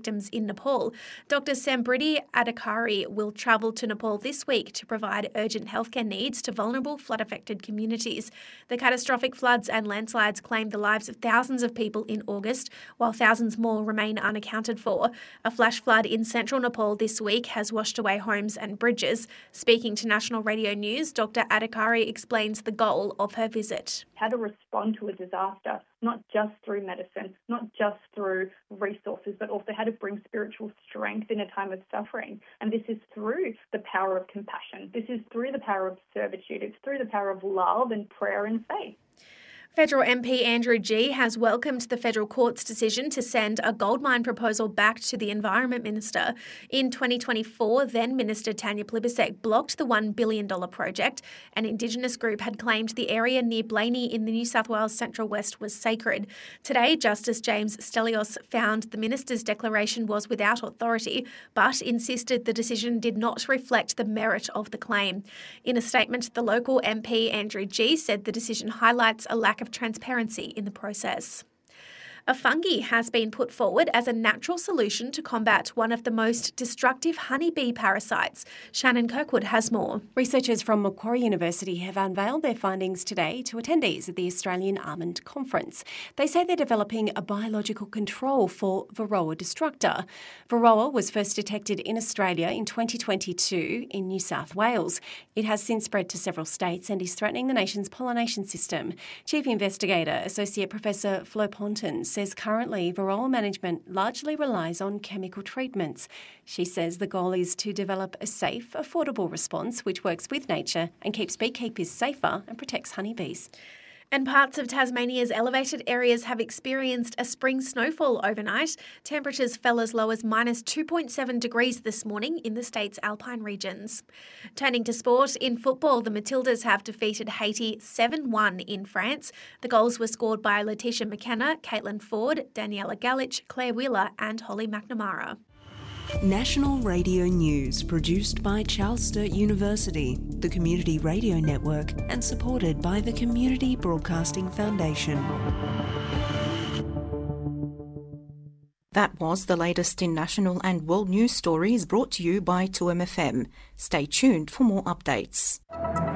victims in Nepal. Dr. Sambriti Adhikari will travel to Nepal this week to provide urgent healthcare needs to vulnerable flood-affected communities. The catastrophic floods and landslides claimed the lives of thousands of people in August, while thousands more remain unaccounted for. A flash flood in central Nepal this week has washed away homes and bridges. Speaking to National Radio News, Dr. Adhikari explains the goal of her visit. How to respond to a disaster, not just through medicine, not just through resources, but also how to bring spiritual strength in a time of suffering. And this is through the power of compassion. This is through the power of servitude. It's through the power of love and prayer and faith. Federal MP Andrew Gee has welcomed the federal court's decision to send a gold mine proposal back to the Environment Minister. In 2024, then Minister Tanya Plibersek blocked the $1 billion project. An Indigenous group had claimed the area near Blaney in the New South Wales Central West was sacred. Today, Justice James Stelios found the minister's declaration was without authority, but insisted the decision did not reflect the merit of the claim. In a statement, the local MP Andrew Gee said the decision highlights a lack of transparency in the process. A fungi has been put forward as a natural solution to combat one of the most destructive honeybee parasites. Shannon Kirkwood has more. Researchers from Macquarie University have unveiled their findings today to attendees at the Australian Almond Conference. They say they're developing a biological control for Varroa destructor. Varroa was first detected in Australia in 2022 in New South Wales. It has since spread to several states and is threatening the nation's pollination system. Chief Investigator, Associate Professor Flo Ponton, says currently Varroa management largely relies on chemical treatments. She says the goal is to develop a safe, affordable response which works with nature and keeps beekeepers safer and protects honeybees. And parts of Tasmania's elevated areas have experienced a spring snowfall overnight. Temperatures fell as low as minus 2.7 degrees this morning in the state's alpine regions. Turning to sport, in football, the Matildas have defeated Haiti 7-1 in France. The goals were scored by Letitia McKenna, Caitlin Ford, Daniela Galich, Claire Wheeler and Holly McNamara. National Radio News, produced by Charles Sturt University, the Community Radio Network, and supported by the Community Broadcasting Foundation. That was the latest in national and world news stories brought to you by 2MFM. Stay tuned for more updates.